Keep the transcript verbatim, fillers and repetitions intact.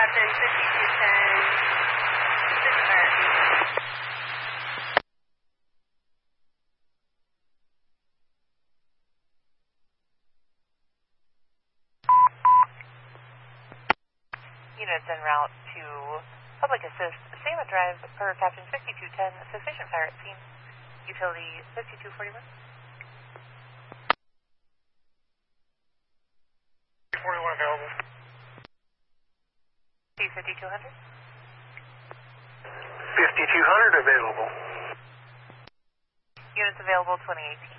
Captain fifty-two ten, Pacific Fire team. Units en route to Public Assist, Salmon Drive per Captain fifty-two ten, sufficient fire at scene. Utility fifty-two forty-one. forty-one available. C fifty-two hundred. fifty-two hundred available. Units available twenty eighteen.